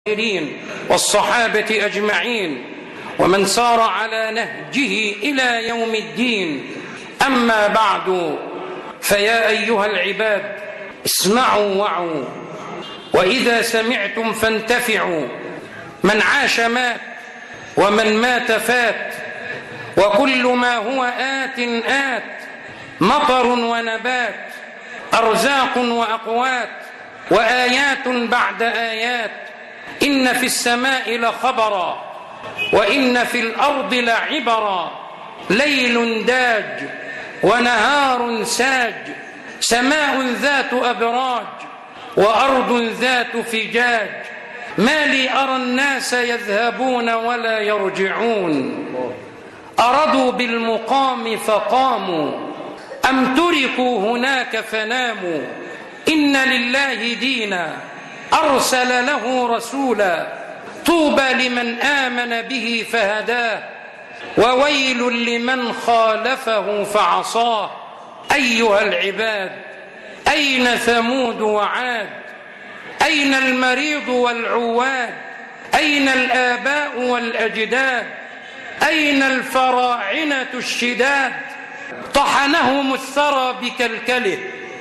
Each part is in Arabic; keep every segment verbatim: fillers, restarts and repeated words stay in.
والصحابة أجمعين ومن سار على نهجه إلى يوم الدين. أما بعد، فيا أيها العباد، اسمعوا وعوا، وإذا سمعتم فانتفعوا. من عاش مات، ومن مات فات، وكل ما هو آت آت، مطر ونبات، أرزاق وأقوات، وآيات بعد آيات. إن في السماء لخبرا، وإن في الأرض لعبرا، ليل داج ونهار ساج، سماء ذات أبراج وأرض ذات فجاج. ما لي أرى الناس يذهبون ولا يرجعون، أرضوا بالمقام فقاموا، أم تركوا هناك فناموا. إن لله دينا أرسل له رسولا، طوبى لمن آمن به فهداه، وويل لمن خالفه فعصاه. أيها العباد، أين ثمود وعاد؟ أين المريض والعواد؟ أين الآباء والأجداد؟ أين الفراعنة الشداد؟ طحنهم الثرى بكلكله،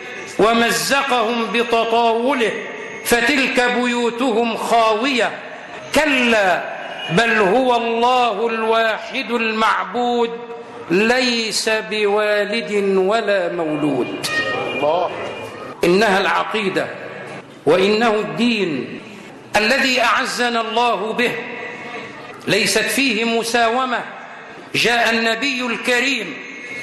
ومزقهم بتطاوله، فتلك بيوتهم خاوية. كلا بل هو الله الواحد المعبود، ليس بوالد ولا مولود. الله. إنها العقيدة، وإنه الدين الذي أعزنا الله به، ليست فيه مساومة. جاء النبي الكريم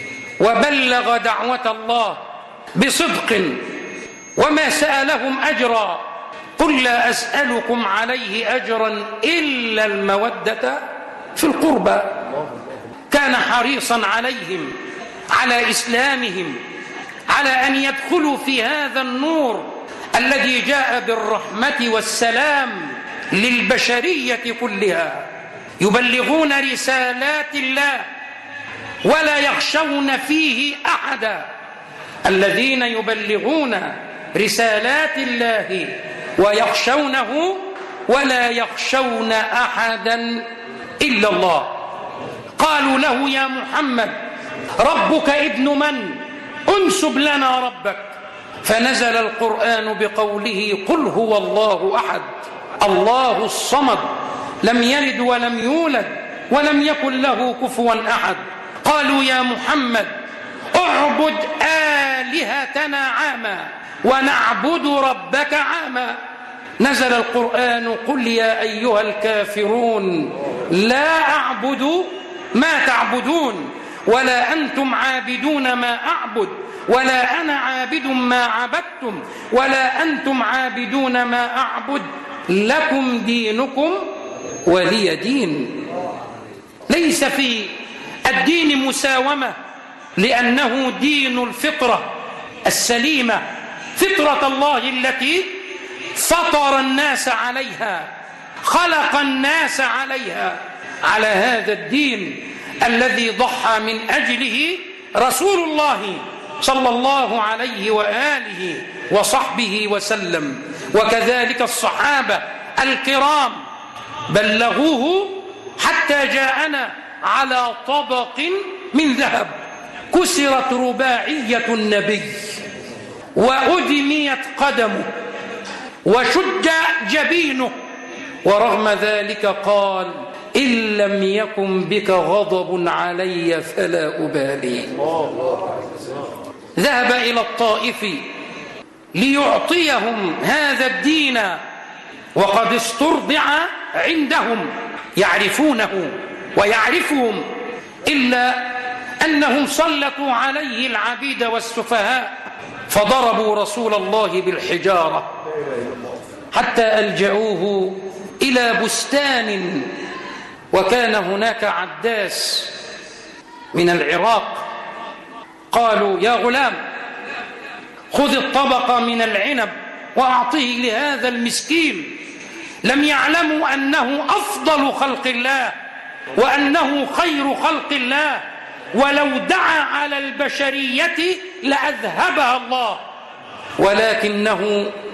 وبلغ دعوة الله بصدق، وما سألهم أجرا. قل لا أسألكم عليه أجرا إلا المودة في القربى. كان حريصا عليهم، على إسلامهم، على أن يدخلوا في هذا النور الذي جاء بالرحمة والسلام للبشرية كلها. يبلغون رسالات الله ولا يخشون فيه أحدا. الذين يبلغون رسالات الله ويخشونه ولا يخشون أحدا إلا الله. قالوا له يا محمد، ربك ابن من؟ انسب لنا ربك. فنزل القرآن بقوله قل هو الله أحد الله الصمد، لم يلد ولم يولد ولم يكن له كفوا أحد. قالوا يا محمد اعبد آلهتنا عاما ونعبد ربك عاما. نزل القرآن قل يا أيها الكافرون لا أعبد ما تعبدون، ولا أنتم عابدون ما أعبد، ولا أنا عابد ما عبدتم، ولا أنتم عابدون ما أعبد، لكم دينكم ولي دين. ليس في الدين مساومة، لأنه دين الفطرة السليمة، فطرة الله التي فطر الناس عليها، خلق الناس عليها. على هذا الدين الذي ضحى من أجله رسول الله صلى الله عليه وآله وصحبه وسلم، وكذلك الصحابة الكرام بلغوه حتى جاءنا على طبق من ذهب. كسرت رباعية النبي، وأدميت قدمه، وشج جبينه، ورغم ذلك قال إن لم يكن بك غضب علي فلا أبالي. ذهب إلى الطائف ليعطيهم هذا الدين، وقد استرضع عندهم، يعرفونه ويعرفهم، إلا أنهم سلطوا عليه العبيد والسفهاء، فضربوا رسول الله بالحجارة حتى ألجأوه إلى بستان. وكان هناك عداس من العراق، قالوا يا غلام خذ الطبق من العنب وأعطيه لهذا المسكين. لم يعلموا أنه أفضل خلق الله، وأنه خير خلق الله، ولو دعا على البشرية لأذهبها الله، ولكنه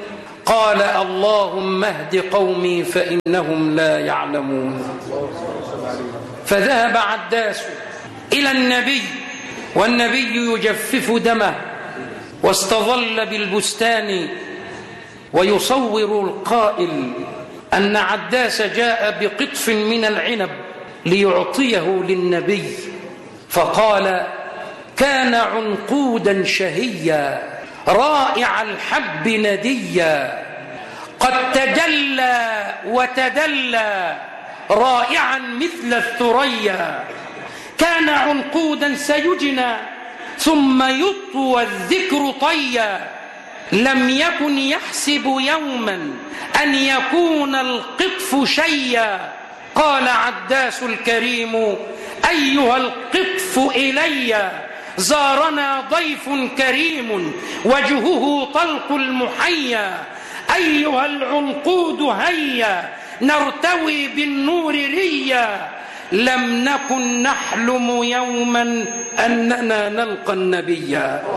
قال اللهم اهد قومي فإنهم لا يعلمون. فذهب عداس إلى النبي والنبي يجفف دمه، واستظل بالبستان ويصور القائل أن عداس جاء بقطف من العنب ليعطيه للنبي، فقال كان عنقودا شهيا رائع الحب نديا، قد تجلى وتدلى رائعا مثل الثريا، كان عنقودا سيجنى ثم يطوى الذكر طيا، لم يكن يحسب يوما أن يكون القطف شيا. قال عداس الكريم أيها القطف إلي، زارنا ضيف كريم وجهه طلق المحيا، أيها العنقود هيا نرتوي بالنور ريا، لم نكن نحلم يوما أننا نلقى النبي.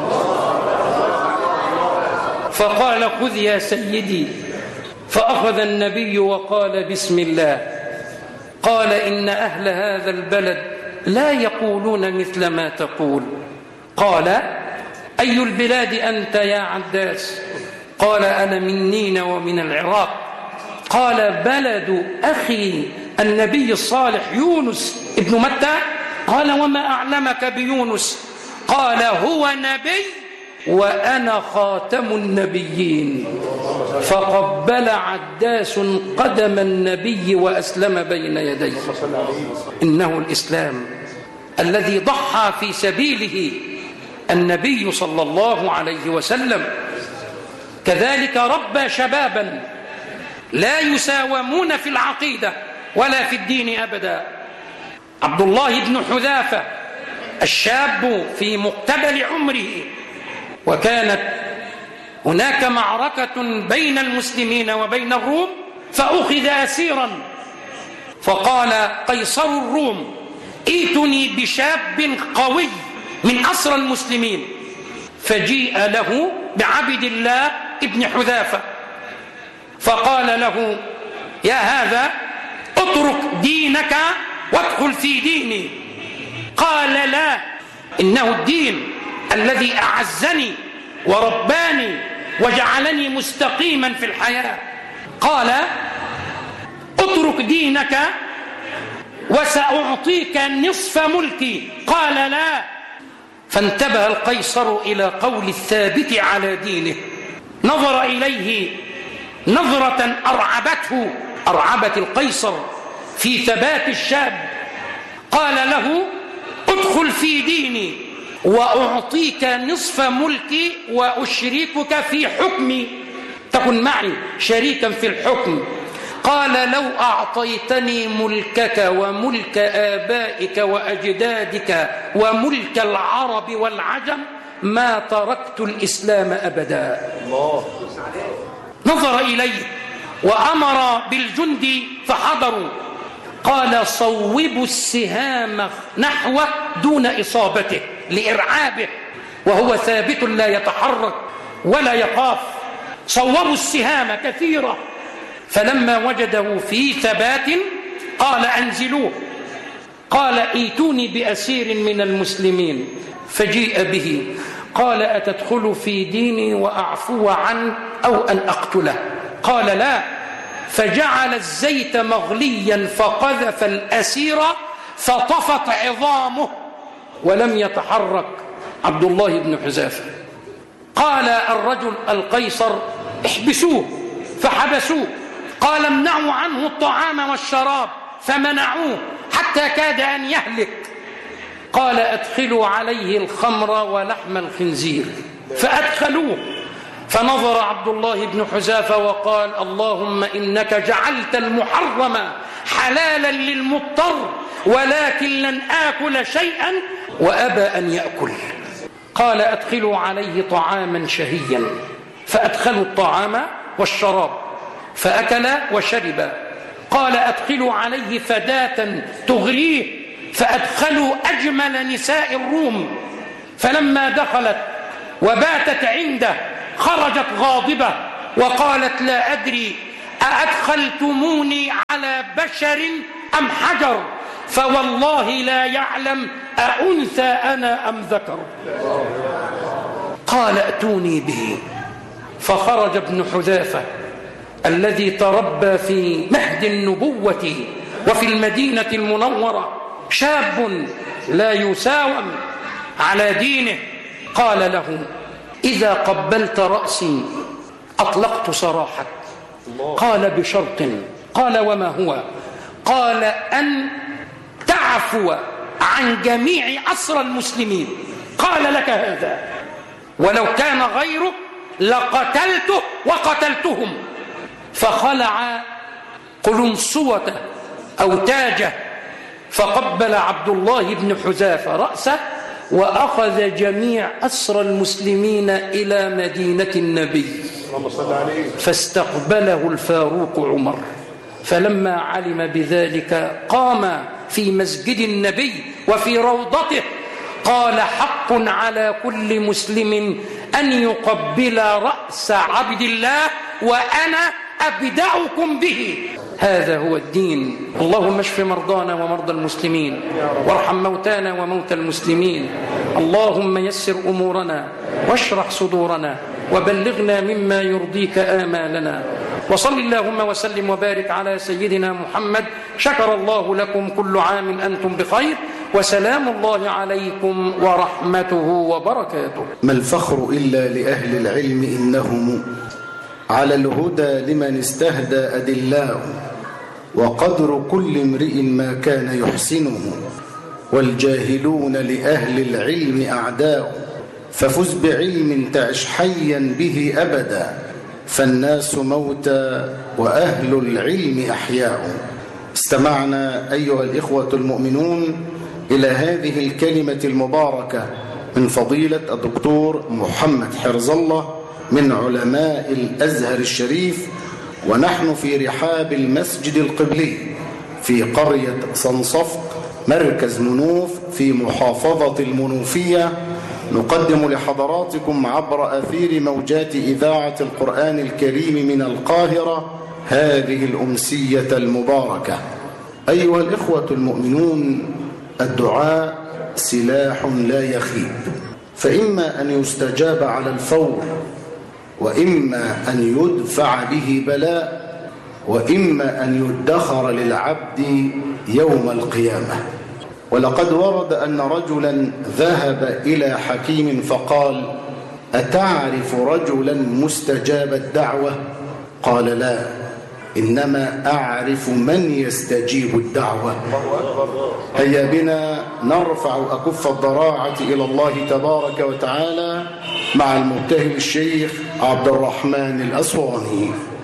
فقال خذ يا سيدي، فأخذ النبي وقال بسم الله. قال إن أهل هذا البلد لا يقولون مثل ما تقول. قال أي البلاد أنت يا عداس؟ قال أنا من نين ومن العراق. قال بلد أخي النبي الصالح يونس ابن متى. قال وما أعلمك بيونس؟ قال هو نبي وأنا خاتم النبيين. فقبل عداس قدم النبي وأسلم بين يديه. إنه الإسلام الذي ضحى في سبيله النبي صلى الله عليه وسلم. كذلك ربى شبابا لا يساومون في العقيدة ولا في الدين أبدا. عبد الله بن حذافة الشاب في مقتبل عمره، وكانت هناك معركة بين المسلمين وبين الروم، فأخذ أسيرا، فقال قيصر الروم ائتني بشاب قوي من أسرى المسلمين، فجيء له بعبد الله ابن حذافة، فقال له يا هذا اترك دينك وادخل في ديني. قال لا، إنه الدين الذي أعزني ورباني وجعلني مستقيما في الحياة. قال اترك دينك وسأعطيك نصف ملكي. قال لا. فانتبه القيصر إلى قول الثابت على دينه، نظر إليه نظرة أرعبته، أرعبت القيصر في ثبات الشاب. قال له ادخل في ديني وأعطيك نصف ملكي وأشركك في حكمي، تكن معي شريكا في الحكم. قال لو أعطيتني ملكك وملك آبائك وأجدادك وملك العرب والعجم ما تركت الإسلام أبدا. الله. نظر إليه وأمر بالجند فحضروا. قال صوبوا السهام نحوه دون إصابته لإرعابه، وهو ثابت لا يتحرك ولا يخاف. صوبوا السهام كثيرة، فلما وجده في ثبات قال أنزلوه. قال ائتوني بأسير من المسلمين، فجيء به. قال أتدخل في ديني وأعفو عنه أو أن أقتله؟ قال لا. فجعل الزيت مغليا فقذف الأسير فطفت عظامه ولم يتحرك عبد الله بن حذافة. قال الرجل القيصر احبسوه، فحبسوه. قال امنعوا عنه الطعام والشراب، فمنعوه حتى كاد أن يهلك. قال ادخلوا عليه الخمر ولحم الخنزير، فأدخلوه. فنظر عبد الله بن حذافة وقال اللهم إنك جعلت المحرم حلالا للمضطر، ولكن لن آكل شيئا وأبى أن يأكل. قال أدخلوا عليه طعاما شهيا، فأدخلوا الطعام والشراب فأكل وشرب. قال أدخلوا عليه فداة تغريه، فأدخلوا أجمل نساء الروم. فلما دخلت وباتت عنده خرجت غاضبة وقالت لا أدري أأدخلتموني على بشر أم حجر، فوالله لا يعلم أأنثى أنا أم ذكر. قال ائتوني به. فخرج ابن حذافة الذي تربى في مهد النبوة وفي المدينة المنورة، شاب لا يساوم على دينه، قال له إذا قبلت رأسي أطلقت سراحك. قال بشرط. قال وما هو؟ قال أن تعفو عن جميع أسرى المسلمين. قال لك هذا، ولو كان غيرك لقتلته وقتلتهم. فخلع قلنسوة أو تاجه، فقبل عبد الله بن حذافة رأسه، وأخذ جميع أسرى المسلمين إلى مدينة النبي، فاستقبله الفاروق عمر. فلما علم بذلك قام في مسجد النبي وفي روضته قال حق على كل مسلم أن يقبل رأس عبد الله وأنا أبدأكم به. هذا هو الدين. اللهم اشف مرضانا ومرضى المسلمين، وارحم موتانا وموتى المسلمين. اللهم يسر أمورنا واشرح صدورنا وبلغنا مما يرضيك آمالنا. وصل اللهم وسلم وبارك على سيدنا محمد. شكر الله لكم، كل عام أنتم بخير، وسلام الله عليكم ورحمته وبركاته. ما الفخر إلا لأهل العلم، إنهم على الهدى لمن استهدى أدلاء، وقدر كل امرئ ما كان يحسنه، والجاهلون لأهل العلم أعداء. ففز بعلم تعش حيا به أبدا، فالناس موتى وأهل العلم أحياء. استمعنا أيها الإخوة المؤمنون إلى هذه الكلمة المباركة من فضيلة الدكتور محمد حرز الله من علماء الأزهر الشريف، ونحن في رحاب المسجد القبلي في قرية صنصفق مركز منوف في محافظة المنوفية، نقدم لحضراتكم عبر أثير موجات إذاعة القرآن الكريم من القاهرة هذه الأمسية المباركة. أيها الإخوة المؤمنون، الدعاء سلاح لا يخيب، فإما أن يستجاب على الفور، وإما أن يدفع به بلاء، وإما أن يدخر للعبد يوم القيامة. ولقد ورد أن رجلا ذهب إلى حكيم فقال: أتعرف رجلا مستجاب الدعوة؟ قال: لا، إنما أعرف من يستجيب الدعوة. هيا بنا نرفع أكف الضراعة إلى الله تبارك وتعالى مع المبتهل الشيخ عبد الرحمن الأسواني.